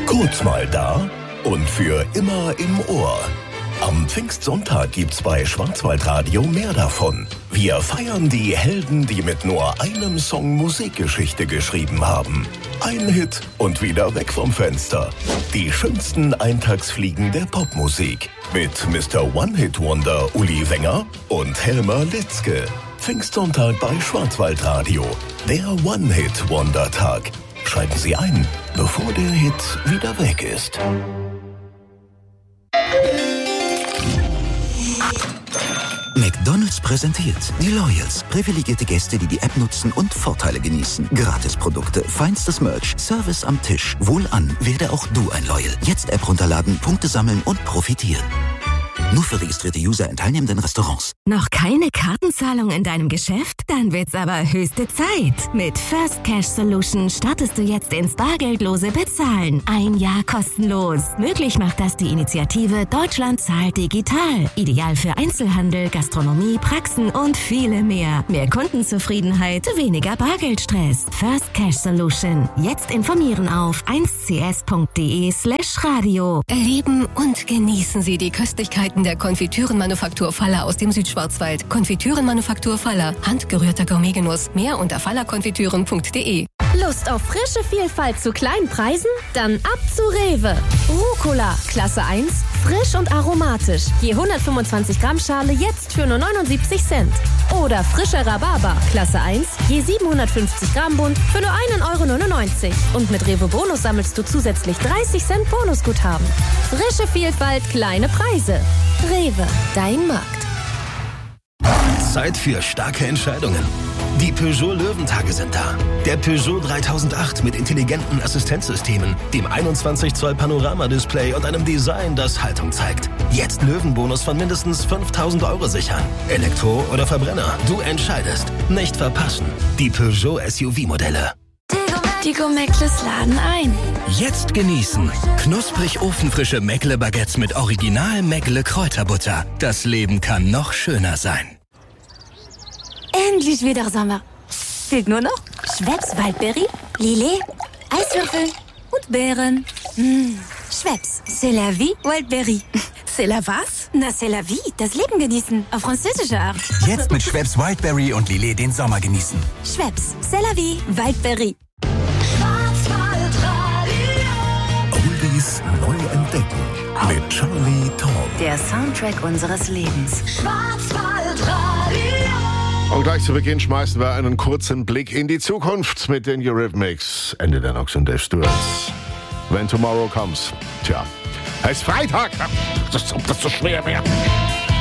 Kurz mal da und für immer im Ohr. Am Pfingstsonntag gibt's bei Schwarzwaldradio mehr davon. Wir feiern die Helden, die mit nur einem Song Musikgeschichte geschrieben haben. Ein Hit und wieder weg vom Fenster. Die schönsten Eintagsfliegen der Popmusik. Mit Mr. One-Hit-Wonder Uli Wenger und Helmer Litzke. Pfingstsonntag bei Schwarzwaldradio. Der One-Hit-Wonder-Tag. Schalten Sie ein, bevor der Hit wieder weg ist. McDonald's präsentiert die Loyals. Privilegierte Gäste, die die App nutzen und Vorteile genießen. Gratisprodukte, feinstes Merch, Service am Tisch. Wohlan, werde auch du ein Loyal. Jetzt App runterladen, Punkte sammeln und profitieren. Nur für registrierte User in teilnehmenden Restaurants. Noch keine Kartenzahlung in deinem Geschäft? Dann wird's aber höchste Zeit. Mit First Cash Solution startest du jetzt ins bargeldlose Bezahlen. 1 Jahr kostenlos. Möglich macht das die Initiative Deutschland zahlt digital. Ideal für Einzelhandel, Gastronomie, Praxen und viele mehr. Mehr Kundenzufriedenheit, weniger Bargeldstress. First Cash Solution. Jetzt informieren auf 1cs.de/radio. Erleben und genießen Sie die Köstlichkeiten der Konfitürenmanufaktur Faller aus dem Südschwarzwald. Konfitürenmanufaktur Faller. Handgerührter Gourmetgenuss. Mehr unter fallerkonfitüren.de. Lust auf frische Vielfalt zu kleinen Preisen? Dann ab zu Rewe. Rucola, Klasse 1, frisch und aromatisch. Je 125 Gramm Schale jetzt für nur 79 Cent. Oder frischer Rhabarber, Klasse 1, je 750 Gramm Bund für nur 1,99 €. Und mit Rewe Bonus sammelst du zusätzlich 30 Cent Bonusguthaben. Frische Vielfalt, kleine Preise. Rewe, dein Markt. Zeit für starke Entscheidungen. Die Peugeot Löwentage sind da. Der Peugeot 3008 mit intelligenten Assistenzsystemen, dem 21 Zoll Panoramadisplay und einem Design, das Haltung zeigt. Jetzt Löwenbonus von mindestens 5.000 € sichern. Elektro oder Verbrenner, du entscheidest. Nicht verpassen. Die Peugeot SUV-Modelle. Die Go-Meckles laden ein. Jetzt genießen. Knusprig ofenfrische Meckle-Baguettes mit Original Meckle-Kräuterbutter. Das Leben kann noch schöner sein. Endlich wieder Sommer. Fehlt nur noch Schweppes Waldberry, Lillet, Eiswürfel und Beeren. Schweppes, c'est la vie, Waldberry. C'est la was? Na, c'est la vie, das Leben genießen. Auf französische Art. Jetzt mit Schweppes Wildberry und Lillet den Sommer genießen. Schweppes, c'est la vie, Waldberry. Oldies neu entdecken. Mit Charlie Tom. Der Soundtrack unseres Lebens. Und gleich zu Beginn schmeißen wir einen kurzen Blick in die Zukunft mit den Eurythmics. Ende Lennox und Dave Stewart. When Tomorrow Comes. Tja, es ist Freitag. Ob das so schwer wäre.